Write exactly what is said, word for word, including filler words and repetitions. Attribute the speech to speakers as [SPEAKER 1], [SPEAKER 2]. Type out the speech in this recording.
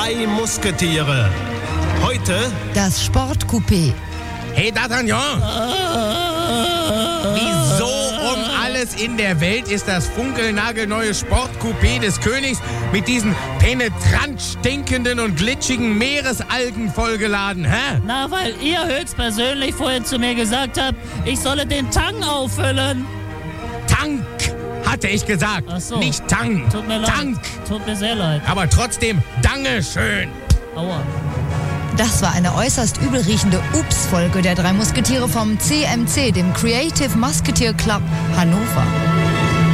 [SPEAKER 1] drei Musketiere. Heute
[SPEAKER 2] das Sportcoupé.
[SPEAKER 3] Hey D'Artagnan! Wieso um alles in der Welt ist das funkelnagelneue Sportcoupé des Königs mit diesen penetrant stinkenden und glitschigen Meeresalgen vollgeladen, hä?
[SPEAKER 4] Na, weil ihr höchstpersönlich vorhin zu mir gesagt habt, ich solle den Tang auffüllen.
[SPEAKER 3] Tank, hatte ich gesagt.
[SPEAKER 4] Ach so.
[SPEAKER 3] Nicht Tang.
[SPEAKER 4] Tut mir leid.
[SPEAKER 3] Tank.
[SPEAKER 4] Tut mir sehr leid.
[SPEAKER 3] Aber trotzdem, Dankeschön.
[SPEAKER 4] Aua.
[SPEAKER 2] Das war eine äußerst übelriechende Ups-Folge der drei Musketiere vom C M C, dem Creative Musketeer Club Hannover.